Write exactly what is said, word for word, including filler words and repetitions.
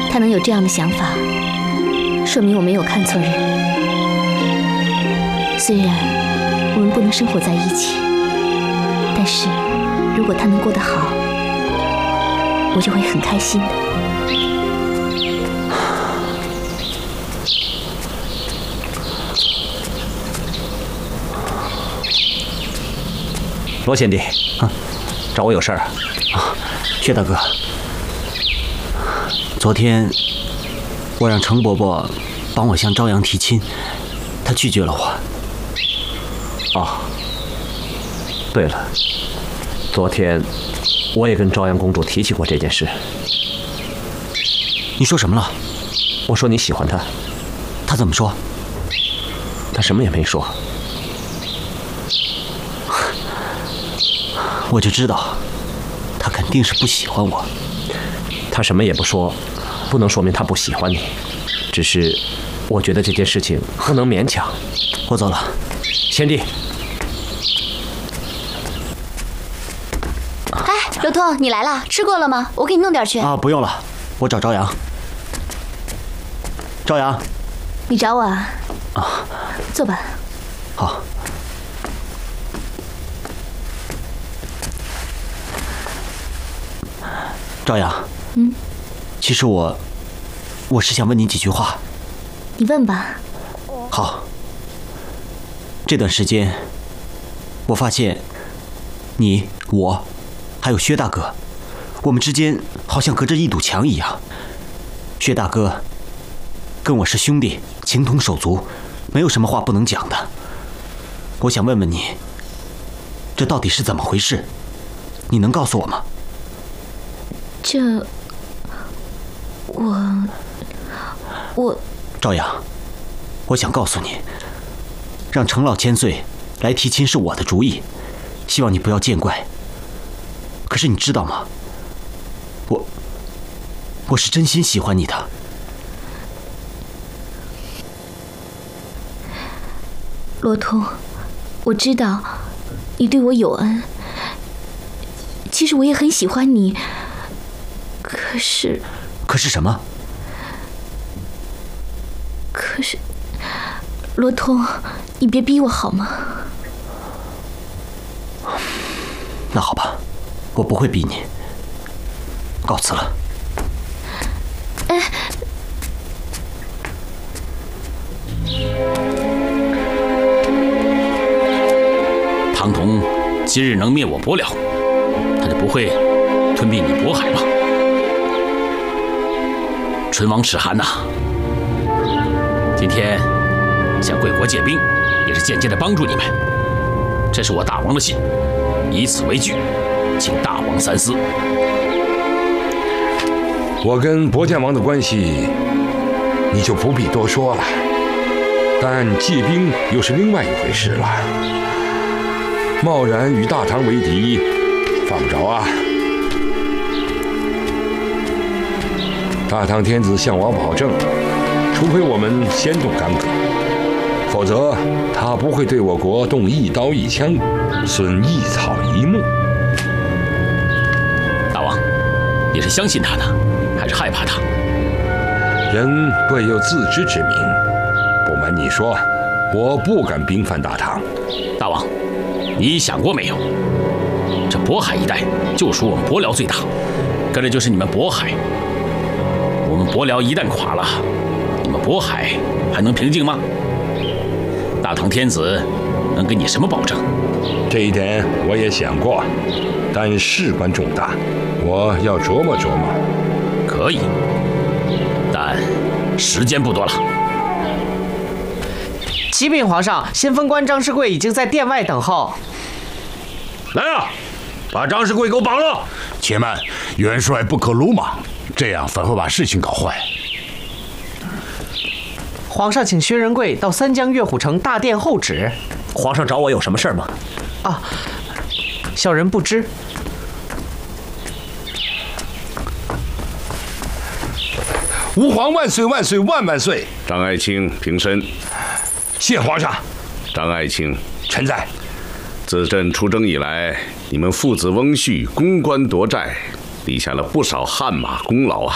他能有这样的想法，说明我没有看错人。虽然我们不能生活在一起，但是如果他能过得好，我就会很开心的。 罗贤弟，啊，找我有事儿啊？ 啊，薛大哥，昨天我让程伯伯帮我向朝阳提亲，他拒绝了我。 哦，对了，昨天我也跟朝阳公主提起过这件事。 你说什么了？ 我说你喜欢她。 她怎么说？ 她什么也没说。 我就知道，她肯定是不喜欢我。 她什么也不说，不能说明她不喜欢你，只是我觉得这件事情不能勉强。 我走了。 贤弟。 哎，刘通，你来了，吃过了吗？我给你弄点去。 啊，不用了，我找朝阳。朝阳， 你找我啊？ 啊， 坐吧。 好。朝阳， 嗯， 其实我，我是想问你几句话。 你问吧。 好。这段时间，我发现，你、我，还有薛大哥，我们之间好像隔着一堵墙一样。薛大哥跟我是兄弟，情同手足，没有什么话不能讲的。我想问问你，这到底是怎么回事？你能告诉我吗？ 这，我，我， 朝阳，我想告诉你，让程老千岁来提亲是我的主意，希望你不要见怪。可是你知道吗？我，我是真心喜欢你的。 罗通，我知道你对我有恩，其实我也很喜欢你。可是， 可是什么？ 可是，罗通，你别逼我好吗？ 那好吧，我不会逼你。告辞了。 哎， 唐同今日能灭我伯辽，他就不会吞并你渤海吗？唇王齿寒呐、啊，今天向贵国借兵，也是间接的帮助你们。这是我大王的信，以此为据，请大王三思。 我跟博建王的关系，你就不必多说了。但借兵又是另外一回事了。贸然与大唐为敌，犯不着啊。大唐天子向我保证，除非我们先动干戈，否则他不会对我国动一刀一枪，损一草一木。 大王，你是相信他呢，还是害怕他？ 人贵有自知之明。不瞒你说，我不敢兵犯大唐。 大王，你想过没有？这渤海一带就属我们伯辽最大，跟着就是你们渤海。我们伯辽一旦垮了，你们渤海还能平静吗？大唐天子能给你什么保证？ 这一点我也想过，但事关重大，我要琢磨琢磨。 可以，但时间不多了。 启禀皇上，先锋官张世贵已经在殿外等候。 来啊，把张世贵给我绑了！且慢，元帅不可鲁莽，这样反会把事情搞坏。 皇上请薛仁贵到三江乐虎城大殿候旨。 皇上找我有什么事吗？ 啊，小人不知。 吾皇万岁万岁万万岁！ 张爱卿平身。 谢皇上。 张爱卿， 臣在。 自朕出征以来，你们父子翁婿攻关夺寨，立下了不少汗马功劳啊！